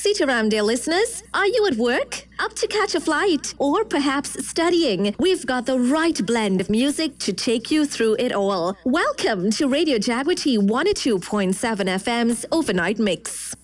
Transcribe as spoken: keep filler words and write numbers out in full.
Sitaram, dear listeners. Are you at work? Up to catch a flight? Or perhaps studying? We've got the right blend of music to take you through it all. Welcome to Radio Jaguar one oh two point seven F M's Overnight Mix.